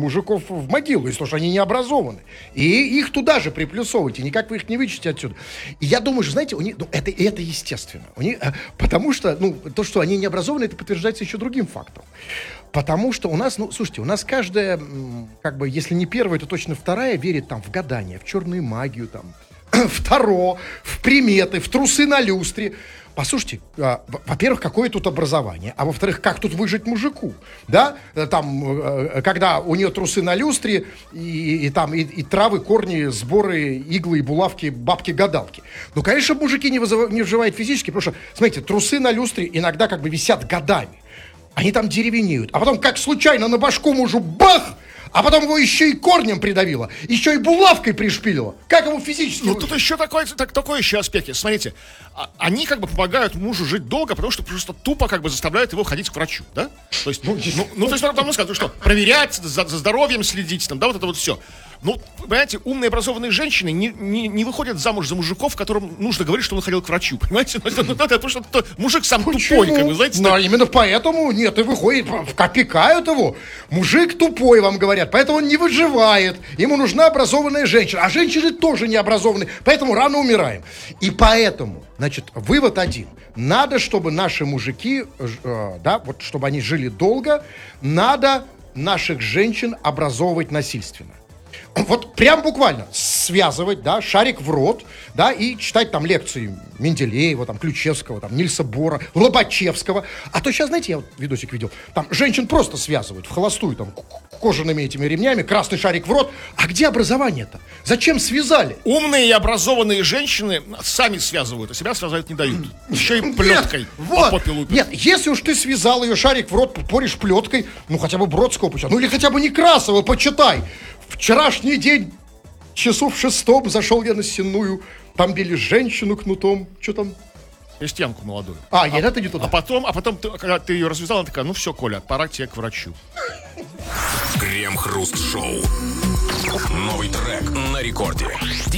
мужиков в могилу, если уж они не образованы. И их туда же приплюсовывайте, никак вы их не вычтете отсюда. И я думаю, что, знаете, у них, это естественно. Потому что, то, что они не образованы, это подтверждается еще другим фактом. Потому что у нас, слушайте, у нас каждая, как бы, если не первая, то точно вторая верит там в гадание, в черную магию, там, в таро, в приметы, в трусы на люстре. Послушайте, во-первых, какое тут образование, а во-вторых, как тут выжить мужику, да? Там, когда у нее трусы на люстре и травы, корни, сборы, иглы и булавки, бабки-гадалки. Ну, конечно, мужики не выживают физически, потому что, смотрите, трусы на люстре иногда как бы висят годами. Они там деревенеют, а потом как случайно на башку мужу бах! А потом его еще и корнем придавило, еще и булавкой пришпилило. Как его физически... Ну, тут еще такой еще аспект. Смотрите, они как бы помогают мужу жить долго, потому что просто тупо как бы заставляют его ходить к врачу, да? То есть, то есть, потому что проверять, за здоровьем следить, там, да, вот это вот все. Ну, понимаете, умные образованные женщины не выходят замуж за мужиков, которым нужно говорить, что он ходил к врачу, понимаете? Потому что мужик сам тупой, как бы, знаете. Ну, именно поэтому, нет, и выходит, опекают его. Мужик тупой, вам говорят, поэтому он не выживает. Ему нужна образованная женщина. А женщины тоже не образованные, поэтому рано умираем. И поэтому, значит, вывод один. Надо, чтобы наши мужики, да, вот чтобы они жили долго, надо наших женщин образовывать насильственно. Вот прям буквально связывать, да, шарик в рот, да, и читать там лекции Менделеева, там, Ключевского, там, Нильса Бора, Лобачевского. А то сейчас, знаете, я вот видосик видел, там женщин просто связывают в холостую, там, кожаными этими ремнями, красный шарик в рот. А где образование-то? Зачем связали? Умные и образованные женщины сами связывают, а себя связывать не дают. Еще и плеткой по попе лупят. Нет, если уж ты связал ее шарик в рот, поришь плеткой, ну хотя бы Бродского почитай, ну или хотя бы Некрасова почитай. Вчерашний день, часу в 6 зашел я на Сенную, там били женщину кнутом. Что там? Крестьянку молодую. Это не туда. А потом, когда ты ее развязал, она такая, ну все, Коля, пора тебе к врачу. Крем-хруст-шоу. Новый трек на рекорде.